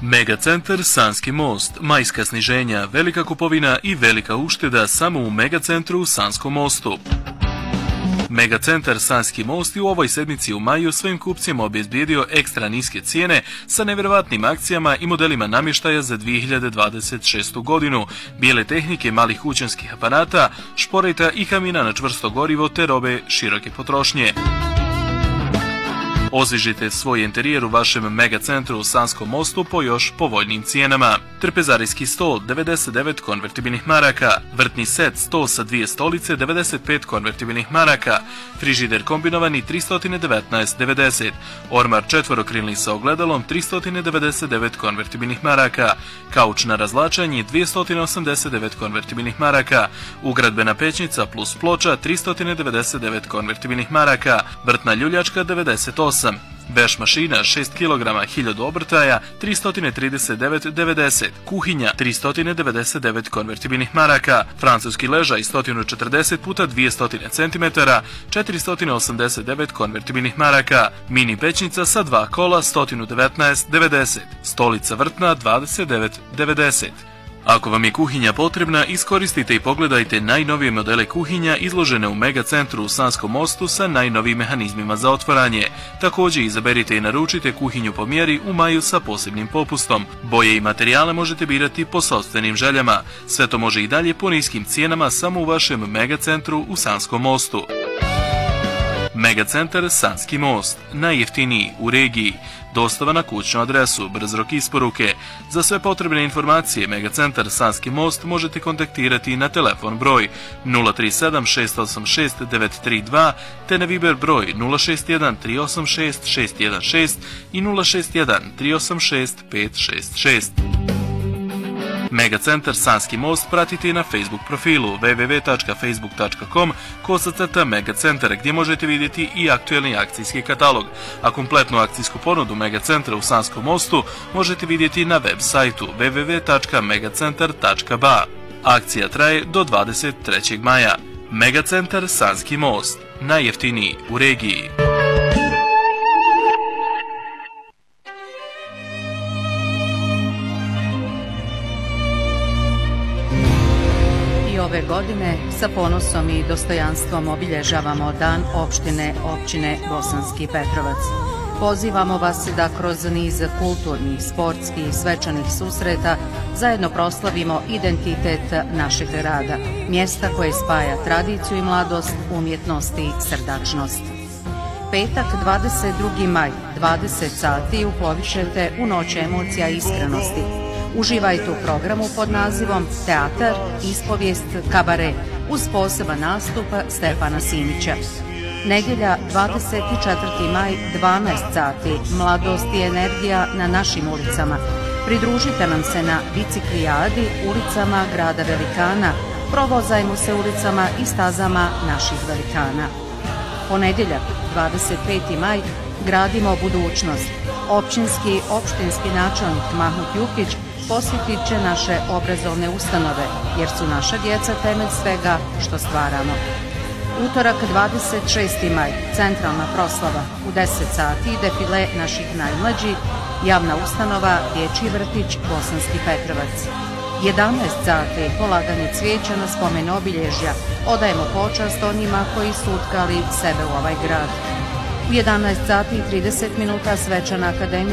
Megacentar Sanski most, majska sniženja, velika kupovina i velika ušteda samo u Megacentru Sanskom mostu. Megacentar Sanski most i u ovoj sedmici u maju svojim kupcima obezbijedio ekstra niske cijene sa nevjerovatnim akcijama i modelima namještaja za 2026. godinu, bijele tehnike, malih kućanskih aparata, šporeta i kamina na čvrsto gorivo te robe široke potrošnje. Osvježite svoj interijer u vašem Megacentru u Sanskom mostu po još povoljnim cijenama. Trpezarijski stol 99 konvertibilnih maraka, vrtni set stol sa 2 stolice 95 konvertibilnih maraka, frižider kombinovani 319,90, ormar četvorokrilni sa ogledalom 399 konvertibilnih maraka, kauč na razlačanje 289 konvertibilnih maraka, ugradbena pećnica plus ploča 399 konvertibilnih maraka, vrtna ljuljačka 98, veš mašina 6 kg 1000 obrtaja 339,90, kuhinja 399 konvertibilnih maraka, francuski ležaj 140 x 200 cm 489 konvertibilnih maraka, mini pećnica sa 2 kola 119,90, stolica vrtna 29,90. Ako vam je kuhinja potrebna, iskoristite i pogledajte najnovije modele kuhinja izložene u Megacentru u Sanskom mostu sa najnovijim mehanizmima za otvaranje. Također izaberite i naručite kuhinju po mjeri u maju sa posebnim popustom. Boje i materijale možete birati po sopstvenim željama. Sve to može i dalje po niskim cijenama samo u vašem Megacentru u Sanskom mostu. Megacentar Sanski most, najjeftiniji u regiji, dostava na kućnu adresu, brz rok isporuke. Za sve potrebne informacije Megacentar Sanski most možete kontaktirati na telefon broj 037 686 932 te na Viber broj 061 386 616 i 061 386 566. Megacentar Sanski most pratite na Facebook profilu www.facebook.com/Megacentar gdje možete vidjeti i aktuelni akcijski katalog, a kompletnu akcijsku ponudu Megacentra u Sanskom mostu možete vidjeti na web sajtu www.megacentar.ba. Akcija traje do 23. maja. Megacentar Sanski most, najjeftiniji u regiji. Ove godine sa ponosom i dostojanstvom obilježavamo Dan općine Bosanski Petrovac. Pozivamo vas da kroz niz kulturnih, sportskih i svečanih susreta zajedno proslavimo identitet našeg grada, mjesta koje spaja tradiciju i mladost, umjetnost i srdačnost. Petak 22. maj, 20 sati uplovišete u noć emocija i iskrenosti. Uživajte u programu pod nazivom Teatar, ispovijest, kabare uz poseban nastup Stefana Simića. Nedjelja 24. maj, 12 sati, mladost i energija na našim ulicama. Pridružite nam se na biciklijadi ulicama grada velikana, provozajmo se ulicama i stazama naših velikana. Ponedjeljak 25. maj, gradimo budućnost. Opštinski načelnik Mahmut Jukić posjetit će naše obrazovne ustanove, jer su naša djeca temelj svega što stvaramo. Utorak 26. maj, centralna proslava, u 10 sati defile naših najmlađih, javna ustanova Dječji vrtić Bosanski Petrovac. 11 sati, polaganje cvijeća na spomen obilježja, odajemo počast onima koji su utkali sebe u ovaj grad. U 11 sati i 30 minuta svečana akademija